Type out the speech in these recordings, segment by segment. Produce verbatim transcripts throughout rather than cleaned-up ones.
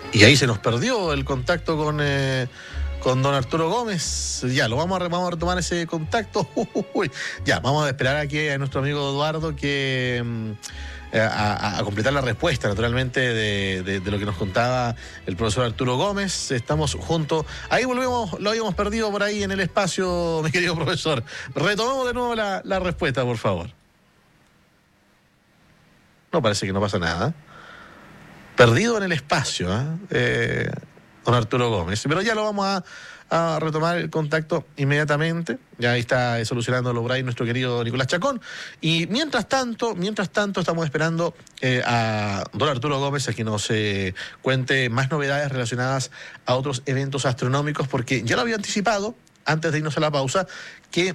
Y ahí se nos perdió el contacto con, eh, con don Arturo Gómez. Ya, lo vamos a, vamos a retomar ese contacto. Uy, ya, vamos a esperar aquí a nuestro amigo Eduardo que... A, a completar la respuesta, naturalmente, de, de, de lo que nos contaba el profesor Arturo Gómez. Estamos juntos. Ahí volvemos, lo habíamos perdido por ahí en el espacio, mi querido profesor. Retomemos de nuevo la, la respuesta, por favor. No, parece que no pasa nada. Perdido en el espacio, ¿eh? Eh, don Arturo Gómez. Pero ya lo vamos a, a retomar el contacto inmediatamente. Ya ahí está solucionándolo por ahí nuestro querido Nicolás Chacón. Y mientras tanto, mientras tanto estamos esperando eh, a don Arturo Gómez a que nos eh, cuente más novedades relacionadas a otros eventos astronómicos, porque ya lo había anticipado, antes de irnos a la pausa, que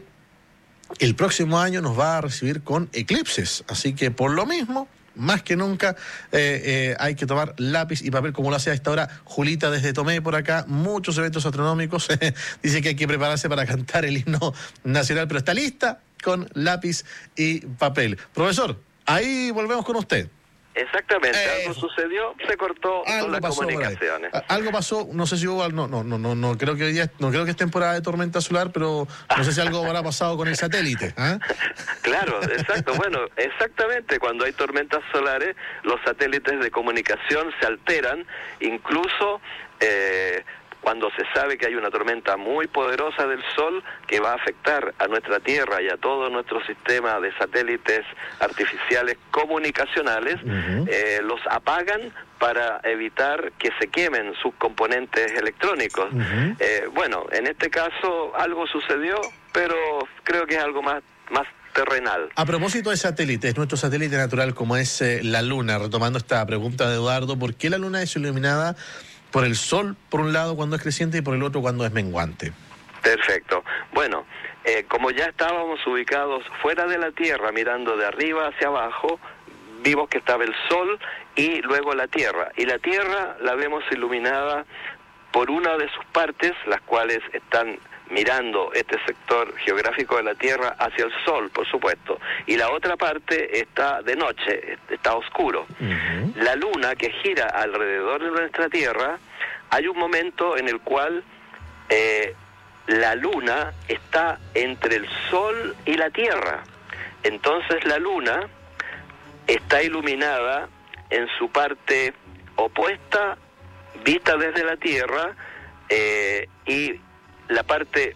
el próximo año nos va a recibir con eclipses. Así que por lo mismo, más que nunca eh, eh, hay que tomar lápiz y papel, como lo hace a esta hora Julita desde Tomé por acá. Muchos eventos astronómicos. Dice que hay que prepararse para cantar el himno nacional, pero está lista con lápiz y papel. Profesor, ahí volvemos con usted. Exactamente, eh, algo sucedió, se cortó algo las pasó comunicaciones. Algo pasó, no sé si hubo, no, no, no, no, no creo que hoy día, no creo que es temporada de tormenta solar, pero no sé si algo habrá pasado con el satélite. ¿eh? Claro, exacto, bueno, exactamente, cuando hay tormentas solares, los satélites de comunicación se alteran, incluso eh, cuando se sabe que hay una tormenta muy poderosa del Sol que va a afectar a nuestra Tierra y a todo nuestro sistema de satélites artificiales comunicacionales, uh-huh. eh, los apagan para evitar que se quemen sus componentes electrónicos. Uh-huh. Eh, bueno, en este caso algo sucedió, pero creo que es algo más, más terrenal. A propósito de satélites, nuestro satélite natural como es eh, la Luna, retomando esta pregunta de Eduardo, ¿por qué la Luna es iluminada por el Sol, por un lado, cuando es creciente, y por el otro, cuando es menguante? Perfecto. Bueno, eh, como ya estábamos ubicados fuera de la Tierra, mirando de arriba hacia abajo, vimos que estaba el Sol y luego la Tierra. Y la Tierra la vemos iluminada por una de sus partes, las cuales están mirando este sector geográfico de la Tierra hacia el Sol, por supuesto, y la otra parte está de noche, está oscuro. Uh-huh. La Luna, que gira alrededor de nuestra Tierra, hay un momento en el cual eh, la Luna está entre el Sol y la Tierra. Entonces la Luna está iluminada en su parte opuesta, vista desde la Tierra, eh, y la parte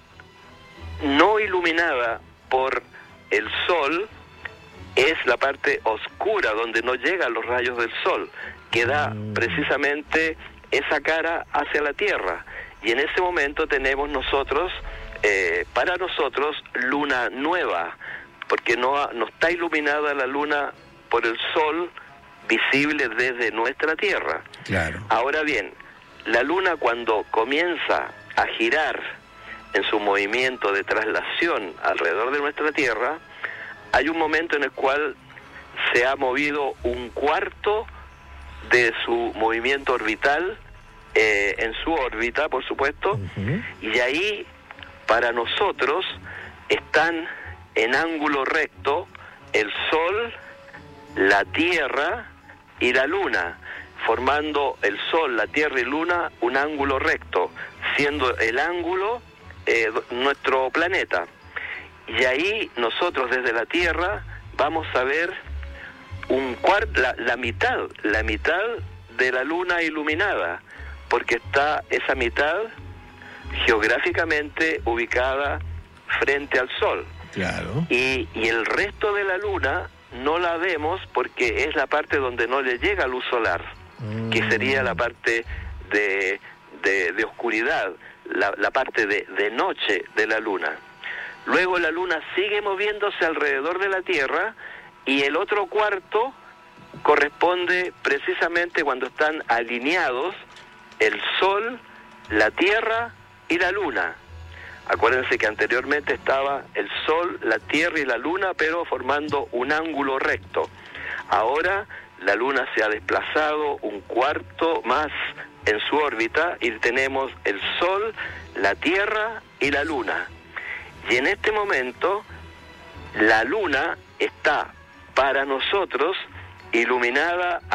no iluminada por el Sol es la parte oscura, donde no llegan los rayos del Sol, que da precisamente esa cara hacia la Tierra. Y en ese momento tenemos nosotros, eh, para nosotros, luna nueva, porque no, no está iluminada la luna por el Sol visible desde nuestra Tierra. Claro. Ahora bien, la luna cuando comienza a girar en su movimiento de traslación alrededor de nuestra Tierra, hay un momento en el cual se ha movido un cuarto de su movimiento orbital, eh, en su órbita, por supuesto, uh-huh. Y ahí, para nosotros, están en ángulo recto el Sol, la Tierra y la Luna, formando el Sol, la Tierra y Luna un ángulo recto, siendo el ángulo eh, nuestro planeta. Y ahí nosotros desde la Tierra vamos a ver un cuarto, la, la mitad, la mitad de la Luna iluminada, porque está esa mitad geográficamente ubicada frente al Sol. Claro. Y, y el resto de la Luna no la vemos porque es la parte donde no le llega luz solar, mm. que sería la parte de, de, de oscuridad, la, la parte de, de noche de la Luna. Luego la Luna sigue moviéndose alrededor de la Tierra y el otro cuarto corresponde precisamente cuando están alineados el Sol, la Tierra y la Luna. Acuérdense que anteriormente estaba el Sol, la Tierra y la Luna, pero formando un ángulo recto. Ahora la Luna se ha desplazado un cuarto más en su órbita y tenemos el Sol, la Tierra y la Luna. Y en este momento la Luna está para nosotros iluminada